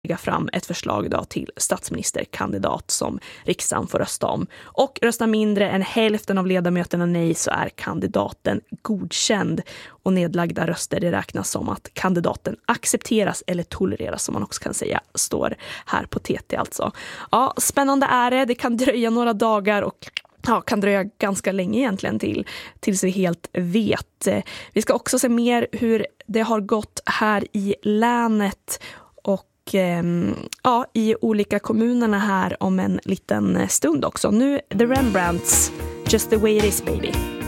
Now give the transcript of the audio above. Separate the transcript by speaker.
Speaker 1: lägga fram ett förslag då till statsministerkandidat som riksdagen får rösta om. Och röstar mindre än hälften av ledamöterna nej så är kandidaten godkänd. Och nedlagda röster det räknas som att kandidaten accepteras eller tolereras, som man också kan säga, står här på TT alltså. Ja, spännande är det. Det kan dröja några dagar och kan dröja ganska länge egentligen tills vi helt vet. Vi ska också se mer hur det har gått här i länet och i olika kommunerna här om en liten stund också. Nu The Rembrandts, Just the way it is baby.